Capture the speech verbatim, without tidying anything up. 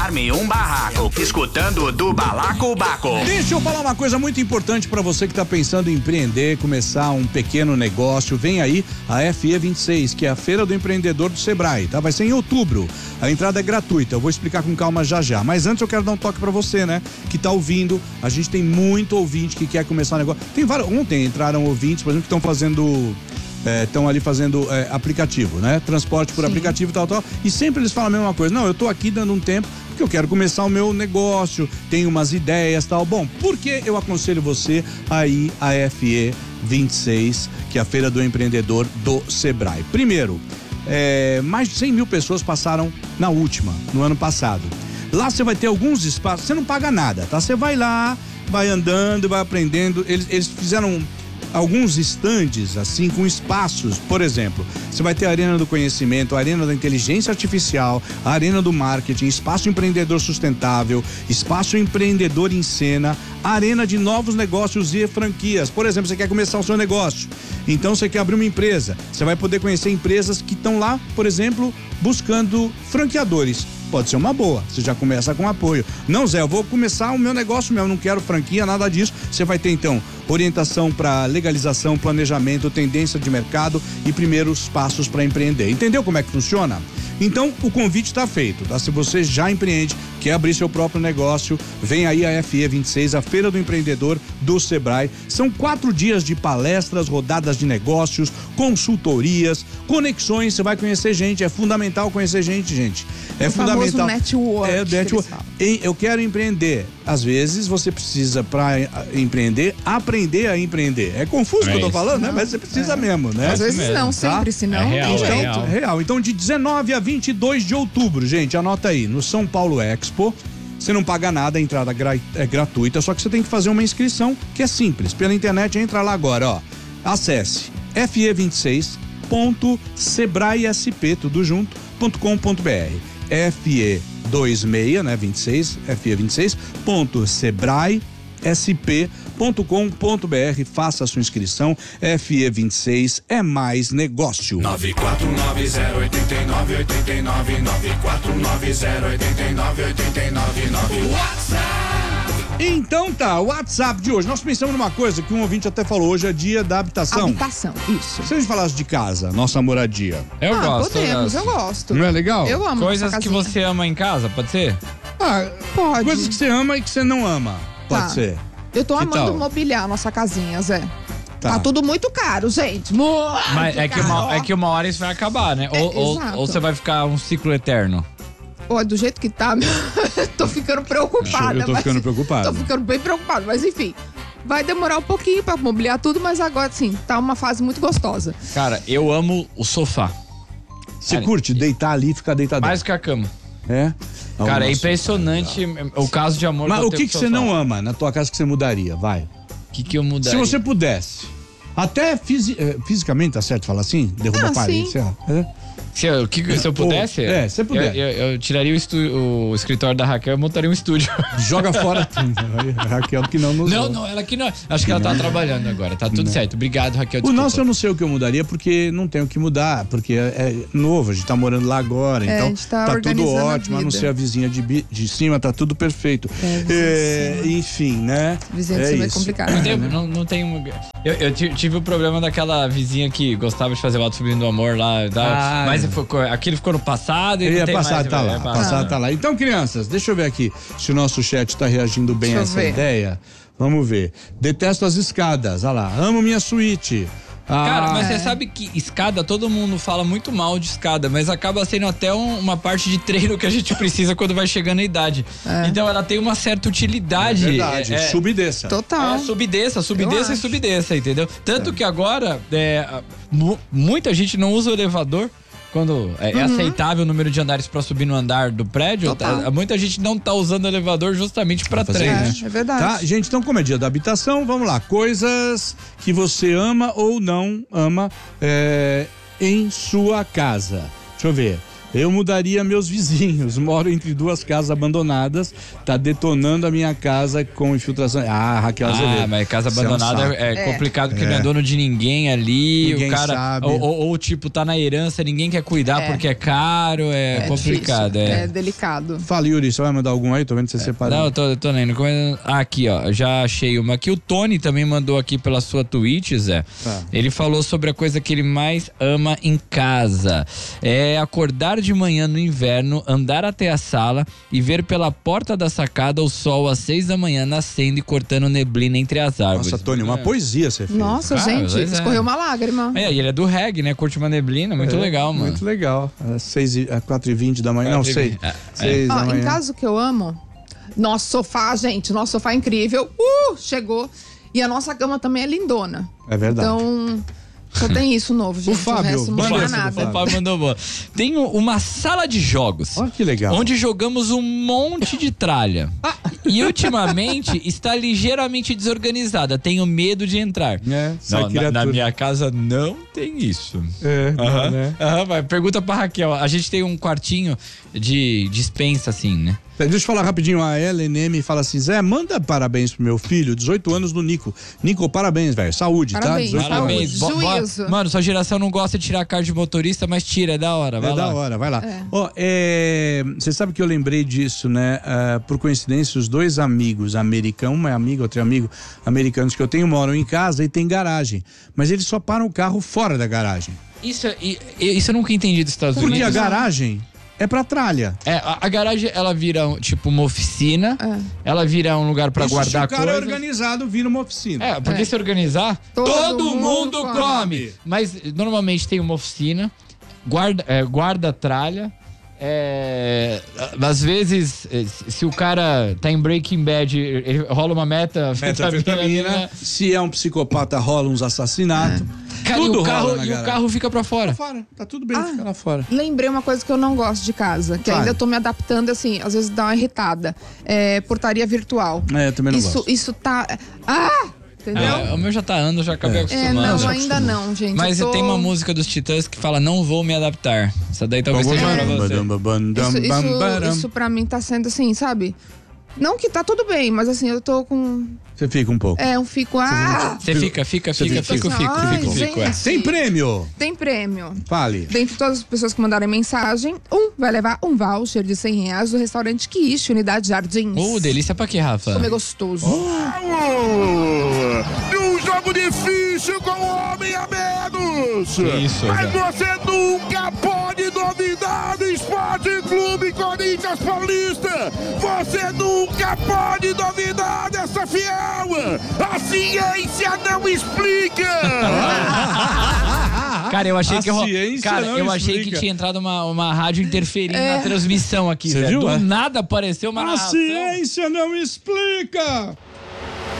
arme um barraco, escutando do Balaco Baco. Deixa eu falar uma coisa muito importante para você que tá pensando em empreender, começar um pequeno negócio. Vem aí a F E vinte e seis, que é a Feira do Empreendedor do Sebrae, tá? Vai ser em outubro. A entrada é gratuita, eu vou explicar com calma já já. Mas antes eu quero dar um toque para você, né? Que tá ouvindo. A gente tem muito ouvinte que quer começar um negócio. Tem vários, ontem entraram ouvintes, por exemplo, que estão fazendo estão é, ali fazendo é, aplicativo, né? Transporte por Sim. aplicativo e tal, tal. E sempre eles falam a mesma coisa. Não, eu tô aqui dando um tempo porque eu quero começar o meu negócio, tenho umas ideias e tal. Bom, por que eu aconselho você aí a F E vinte e seis, que é a Feira do Empreendedor do Sebrae? Primeiro, é, mais de cem mil pessoas passaram na última, no ano passado. Lá você vai ter alguns espaços, você não paga nada, tá? Você vai lá, vai andando, vai aprendendo. Eles, eles fizeram alguns estandes, assim, com espaços. Por exemplo, você vai ter a Arena do Conhecimento, a Arena da Inteligência Artificial, a Arena do Marketing, Espaço Empreendedor Sustentável, Espaço Empreendedor em Cena, Arena de Novos Negócios e Franquias. Por exemplo, você quer começar o seu negócio, então você quer abrir uma empresa, você vai poder conhecer empresas que estão lá, por exemplo, buscando franqueadores. Pode ser uma boa, você já começa com apoio. Não, Zé, eu vou começar o meu negócio mesmo, não quero franquia, nada disso. Você vai ter, então, orientação para legalização, planejamento, tendência de mercado e primeiros passos para empreender. Entendeu como é que funciona? Então, o convite está feito, tá? Se você já empreende, quer abrir seu próprio negócio, vem aí a F E vinte e seis, a Feira do Empreendedor do Sebrae. São quatro dias de palestras, rodadas de negócios, consultorias, conexões, você vai conhecer gente, é fundamental conhecer gente, gente. É o fundamental. Network. É, network. Eu quero empreender. Às vezes você precisa, para empreender, aprender a empreender. É confuso o é que eu tô falando, não, né? Mas você precisa é. mesmo, né? Às vezes mesmo, não, tá? sempre, senão. É real, então, é real. real. Então, de dezenove a vinte e dois de outubro, gente, anota aí, no São Paulo Expo. Você não paga nada, a entrada gra- é gratuita, só que você tem que fazer uma inscrição que é simples. Pela internet, entra lá agora, ó. Acesse f e vinte e seis ponto sebrae s p, tudo junto, ponto com ponto b r. F E vinte e seis, né, vinte e seis, F E vinte e seis ponto sebrae s p ponto com ponto b r. Faça a sua inscrição. F E vinte e seis é mais negócio. nove quatro nove zero oito nove oito nove nove quatro nove zero oito nove oito nove nove. WhatsApp. Então tá, o WhatsApp de hoje. Nós pensamos numa coisa que um ouvinte até falou, hoje é dia da habitação. Habitação, isso. Se a gente falasse de casa, nossa moradia. Eu ah, gosto. Podemos, eu, eu gosto. Não é legal? Eu amo. Coisas que você ama em casa, pode ser? Ah, pode. Coisas que você ama e que você não ama, pode tá. ser. Eu tô que amando tal? mobiliar a nossa casinha, Zé. Tá. Tá tudo muito caro, gente. Muito Mas é que, caro. uma, é que uma hora isso vai acabar, né? É, ou, ou, ou você vai ficar um ciclo eterno. Ó, do jeito que tá, tô ficando preocupada. Eu tô mas, ficando preocupado. Tô ficando bem preocupada, mas enfim. Vai demorar um pouquinho pra mobiliar tudo, mas agora sim, tá uma fase muito gostosa. Cara, eu amo o sofá. Você Cara, curte deitar ali e ficar deitado? Mais que a cama. É? Cara, Nossa, é impressionante o caso de amor. Mas que eu o tenho que, que com você sofá. não ama na tua casa que você mudaria? Vai. O que, que eu mudaria? Se você pudesse. Até fisi- fisicamente, tá certo falar assim? Derruba Ah, a parede, sim. sei lá. É. Se eu, que, se eu pudesse? É, se eu puder. Eu, eu, eu tiraria o, estu, o escritório da Raquel e montaria um estúdio. Joga fora tudo. Raquel que não nos Não, ouve. não, ela que não. Acho que ela tá trabalhando agora. Tá tudo Não. certo. Obrigado, Raquel. O Desculpa. nosso eu não sei o que eu mudaria, porque não tem o que mudar, porque é, é novo, a gente tá morando lá agora, É, então a gente tá tudo organizando a ótimo, a não vida. ser a vizinha de, bi- de cima, tá tudo perfeito. É, vizinha É, de enfim, né? Vizinha de é cima é isso. complicado. Não tem, não, não tem uma... eu, eu ti- tive o problema daquela vizinha que gostava de fazer o Alto Sobrinho do Amor lá. Da, Ah, mas é. foi, aquilo ficou no passado e Ele não é tem passado, mais. tá lá. é Passado, tá lá. Então, crianças, deixa eu ver aqui se o nosso chat tá reagindo bem Deixa a eu essa ver. ideia. Vamos ver. Detesto as escadas. Olha lá. Amo minha suíte. Ah, Cara, mas É. você sabe que escada, todo mundo fala muito mal de escada, mas acaba sendo até um- uma parte de treino que a gente precisa quando vai chegando a idade. É. Então ela tem uma certa utilidade. é verdade. É, é, Suba e desça. Total. É, subidesça, subidesça Eu e acho. subidesça, entendeu? Tanto que agora, é, mu- muita gente não usa o elevador. Quando é, é aceitável o número de andares pra subir no andar do prédio, Total. tá- muita gente não tá usando o elevador justamente pra fazer treino. isso. É, é verdade. Tá, gente, então como é dia da habitação, vamos lá. Coisas que você ama ou não ama é, em sua casa. Deixa eu ver. Eu mudaria meus vizinhos. Moro entre duas casas abandonadas. Tá detonando a minha casa com infiltração. Ah, Raquel Azevedo. Ah, mas casa Você é um abandonada saco. é, É. complicado porque não é dono de ninguém ali. Ninguém o cara. sabe. Ou, ou, ou, tipo, tá na herança, ninguém quer cuidar É. porque é caro. É, É complicado. difícil, é. é delicado. Fala, Yuri, você vai mandar algum aí? Tô vendo que você separou. Não, eu tô, eu tô lendo. Ah, aqui, ó. Já achei uma aqui. O Tony também mandou aqui pela sua Twitch, Zé. Tá. Ele falou sobre a coisa que ele mais ama em casa. É acordar de manhã no inverno, andar até a sala e ver pela porta da sacada o sol às seis da manhã nascendo e cortando neblina entre as árvores. Nossa, Tony, uma poesia você fez. Nossa, Cara, gente, pois é. escorreu uma lágrima. É, e ele é do reggae, né? Curte uma neblina. Muito É, legal, mano. Muito legal. Às seis e, às quatro e vinte da manhã. Não, Quatro e sei. vinte. É, Seis Ó, da manhã. em casa que eu amo, nosso sofá, gente, nosso sofá é incrível. Uh, chegou. E a nossa cama também é lindona. É verdade. Então, só tem isso novo, gente. Fábio, o resto não manda muda essa do nada. Fábio. O Fábio mandou boa. Tem uma sala de jogos. Olha que legal. Onde jogamos um monte de tralha. E ultimamente está ligeiramente desorganizada. Tenho medo de entrar. É, sai Não, na, criatura. na minha casa não tem isso. É, Aham, né? aham, vai. Pergunta pra Raquel. A gente tem um quartinho de dispensa, assim, né? Deixa eu falar rapidinho, a Ellen M fala assim, Zé, manda parabéns pro meu filho, dezoito anos do Nico. Nico, parabéns, velho, saúde, Parabéns, tá? dezoito Parabéns. Saúde, Bo- bo- juízo. Mano, sua geração não gosta de tirar carta de motorista, mas tira, é da hora. Vai É lá. da hora, vai lá. É. Ó, é, você sabe que eu lembrei disso, né? Ah, por coincidência, os dois amigos americanos, uma é amiga, outra é amigo, americanos que eu tenho, moram em casa e tem garagem. Mas eles só param o carro fora da garagem. Isso, é- i- isso eu nunca entendi dos Estados Porque a Unidos. garagem é pra tralha. É, a, a garagem, ela vira, um, tipo, uma oficina. É. Ela vira um lugar pra Isso, guardar se o cara é coisas. organizado, vira uma oficina. É, porque É. se organizar, todo, Todo mundo, mundo come. come. Mas normalmente tem uma oficina, guarda, é, guarda tralha. É, às vezes, eh, se o cara tá em Breaking Bad, ele rola uma meta, Metanfetamina, se é um psicopata, rola uns assassinatos. Cara, e Tudo o carro, rola na e o garagem. carro fica pra fora. Fora, tá tudo bem, Ah. fica lá fora. Lembrei uma coisa que eu não gosto de casa, que Fale. ainda tô me adaptando, assim, às vezes dá uma irritada. É portaria virtual. É, eu também não isso, gosto. isso tá... Ah! Entendeu? É, o meu já tá andando, já acabei É, acostumando. não, já. ainda não, gente. Mas eu tô... tem uma música dos Titãs que fala Não Vou Me Adaptar. Essa daí talvez seja pra você. Isso, isso, isso pra mim tá sendo assim, sabe? Não que tá tudo bem, mas assim, eu tô com... Você fica um pouco. É, um fico... Ah! Você fica, fica, fica, fica. fica, fica, Ai, fica, fica. gente. Tem prêmio! Tem prêmio. Fale. Dentre todas as pessoas que mandarem mensagem, um vai levar um voucher de cem reais do restaurante Quiche, Unidade Jardins. Ô, delícia pra quê, Rafa? Como é gostoso. De um jogo difícil com um homem a menos. Que isso, Mas Zé? você nunca pode duvidar do Esporte Clube Corinthians Paulista. Você nunca pode duvidar dessa fiel. A ciência não explica. Cara, eu achei A que eu, ciência cara, não eu achei explica. que tinha entrado uma, uma rádio interferindo É. na transmissão aqui, Você Zé. viu, Do é? nada apareceu uma A narração. ciência não explica!